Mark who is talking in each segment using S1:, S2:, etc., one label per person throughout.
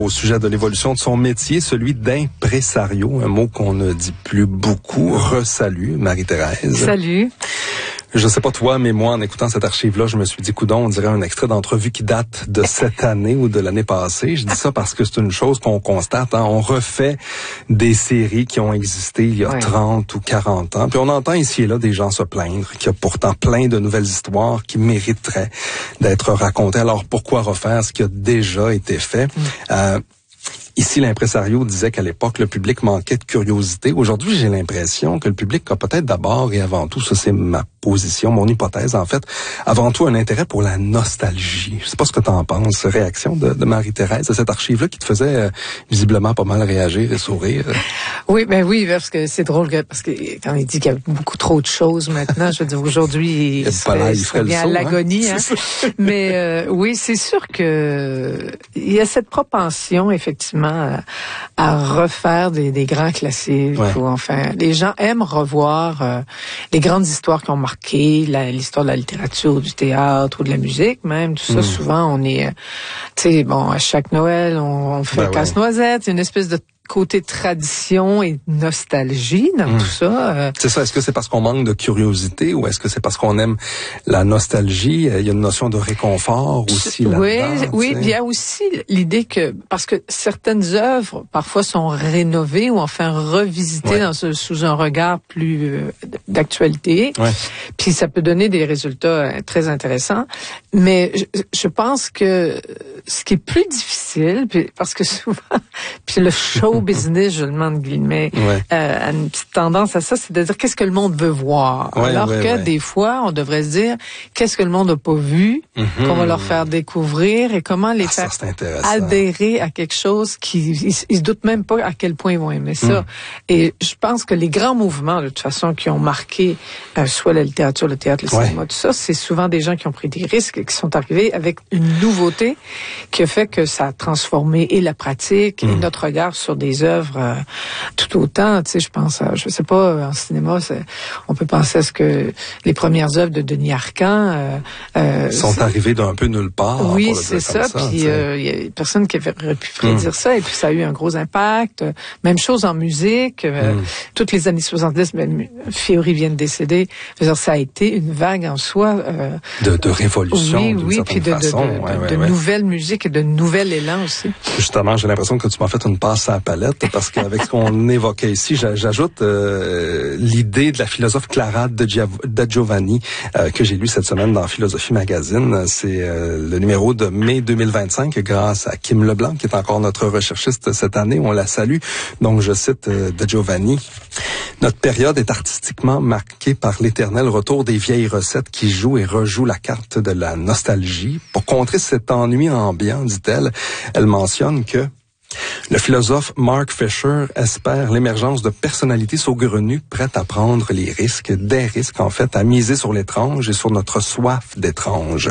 S1: Au sujet de l'évolution de son métier, celui d'impresario, un mot qu'on ne dit plus beaucoup. Re-salut, Marie-Thérèse.
S2: Salut.
S1: Je sais pas toi, mais moi, en écoutant cette archive-là, je me suis dit, coudonc, on dirait un extrait d'entrevue qui date de cette année ou de l'année passée. Je dis ça parce que c'est une chose qu'on constate. Hein. On refait des séries qui ont existé il y a 30 ou 40 ans. Puis on entend ici et là des gens se plaindre qu'il y a pourtant plein de nouvelles histoires qui mériteraient d'être racontées. Alors pourquoi refaire ce qui a déjà été fait? Ici, l'impresario disait qu'à l'époque, le public manquait de curiosité. Aujourd'hui, j'ai l'impression que le public a peut-être d'abord et avant tout, ça c'est ma position, mon hypothèse en fait, avant tout un intérêt pour la nostalgie. Je sais pas ce que t'en penses, réaction de Marie-Thérèse à cette archive-là qui te faisait visiblement pas mal réagir et sourire.
S2: Oui, ben oui, parce que c'est drôle, parce que quand il dit qu'il y a beaucoup trop de choses maintenant, je veux dire, aujourd'hui, il serait bien à l'agonie. Hein? Mais oui, c'est sûr que il y a cette propension, effectivement, à refaire des grands classiques. Ou enfin, les gens aiment revoir les grandes histoires qui ont marqué l'histoire de la littérature, du théâtre ou de la musique même. Tout ça, souvent, on est, tu sais, bon, à chaque Noël, on fait casse-noisette, une espèce de côté tradition et nostalgie dans tout ça.
S1: C'est ça. Est-ce que c'est parce qu'on manque de curiosité ou est-ce que c'est parce qu'on aime la nostalgie? Il y a une notion de réconfort aussi là-dedans.
S2: Oui, il y a aussi l'idée que, parce que certaines œuvres, parfois, sont rénovées ou enfin revisitées sous un regard plus d'actualité. Puis ça peut donner des résultats très intéressants. Mais je pense que ce qui est plus difficile, parce que souvent, puis le show business, je le mets entre guillemets, a une petite tendance à ça, c'est de dire qu'est-ce que le monde veut voir. Alors que des fois, on devrait se dire qu'est-ce que le monde n'a pas vu, qu'on va leur faire découvrir et comment les faire adhérer à quelque chose ils se doutent même pas à quel point ils vont aimer ça. Et je pense que les grands mouvements, de toute façon, qui ont marqué soit la littérature, le théâtre, le cinéma, tout ça, c'est souvent des gens qui ont pris des risques et qui sont arrivés avec une nouveauté qui a fait que ça a transformé et la pratique et notre regard sur des œuvres tout autant. Tu sais, je pense à, je sais pas, en cinéma, on peut penser à ce que les premières œuvres de Denis Arcand
S1: sont arrivées d'un peu nulle part.
S2: Oui, c'est ça. Puis il y a personne qui aurait pu prédire ça. Et puis ça a eu un gros impact. Même chose en musique. Toutes les années 70, même Fiori vient de décéder. Ça a été une vague en soi
S1: de révolution.
S2: Oui, puis de nouvelles musiques et de nouvel élan aussi.
S1: Justement, j'ai l'impression que tu m'as fait une passe à la palette parce qu'avec ce qu'on évoquait ici, j'ajoute l'idée de la philosophe Clara da Giovanni que j'ai lu cette semaine dans Philosophie Magazine. C'est le numéro de mai 2025 grâce à Kim Leblanc qui est encore notre recherchiste cette année. On la salue. Donc, je cite da Giovanni. Notre période est artistiquement marquée par l'éternel retour des vieilles recettes qui jouent et rejouent la carte de la nostalgie. Pour contrer cet ennui ambiant, dit-elle, elle mentionne que le philosophe Mark Fisher espère l'émergence de personnalités saugrenues prêtes à prendre les risques, des risques en fait, à miser sur l'étrange et sur notre soif d'étrange.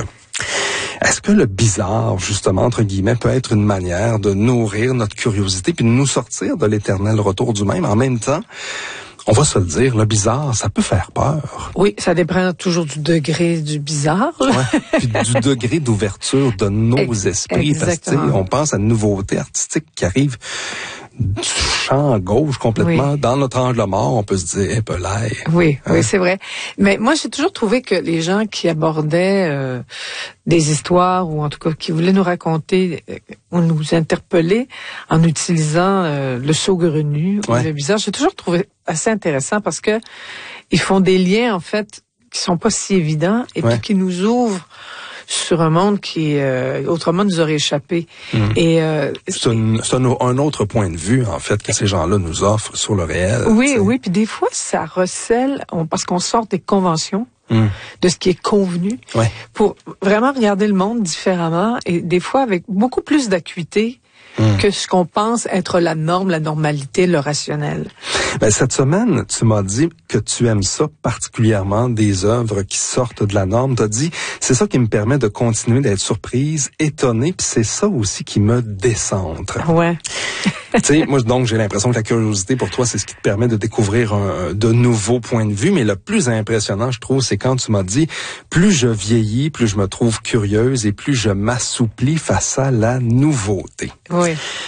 S1: Est-ce que le bizarre, justement, entre guillemets, peut être une manière de nourrir notre curiosité puis de nous sortir de l'éternel retour du même? En même temps, on va se le dire, le bizarre, ça peut faire peur.
S2: Oui, ça dépend toujours du degré du bizarre.
S1: Puis du degré d'ouverture de nos esprits. Parce que on pense à une nouveauté artistique qui arrive du champ gauche complètement dans notre angle mort, on peut se dire un peu l'air.
S2: Oui, c'est vrai. Mais moi, j'ai toujours trouvé que les gens qui abordaient des histoires ou en tout cas qui voulaient nous raconter ou nous interpeller en utilisant le saugrenu ou le bizarre, j'ai toujours trouvé assez intéressant parce que ils font des liens en fait qui sont pas si évidents et puis qui nous ouvrent sur un monde qui autrement nous aurait échappé. Et
S1: c'est un autre point de vue en fait que ces gens-là nous offrent sur le réel.
S2: Oui, puis des fois ça recèle parce qu'on sort des conventions de ce qui est convenu pour vraiment regarder le monde différemment et des fois avec beaucoup plus d'acuité que ce qu'on pense être la norme, la normalité, le rationnel.
S1: Ben, cette semaine, tu m'as dit que tu aimes ça particulièrement, des œuvres qui sortent de la norme. Tu as dit, c'est ça qui me permet de continuer d'être surprise, étonnée, puis c'est ça aussi qui me décentre.
S2: Ouais.
S1: Tu sais, moi, donc, j'ai l'impression que la curiosité, pour toi, c'est ce qui te permet de découvrir de nouveaux points de vue. Mais le plus impressionnant, je trouve, c'est quand tu m'as dit, plus je vieillis, plus je me trouve curieuse et plus je m'assouplis face à la nouveauté.
S2: Oui.